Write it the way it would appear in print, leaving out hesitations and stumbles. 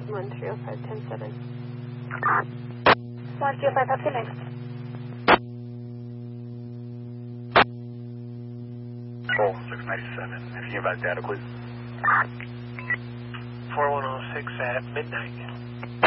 1305-107. 105, up to next. Control 697. If you can advise data, please. 4106 at midnight.